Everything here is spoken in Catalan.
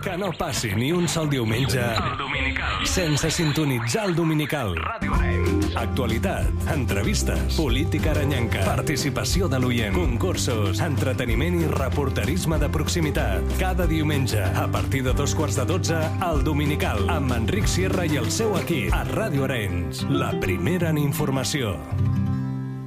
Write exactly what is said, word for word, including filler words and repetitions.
Que no passi ni un sol diumenge El Dominical. sense sintonitzar el Dominical. Ràdio Arenys. Actualitat, entrevistes, política arenyenca, participació de l'oient, concursos, entreteniment i reporterisme de proximitat. Cada diumenge, a partir de dos quarts de dotze, el Dominical, amb Enric Sierra i el seu equip, a Ràdio Arenys. La primera en informació.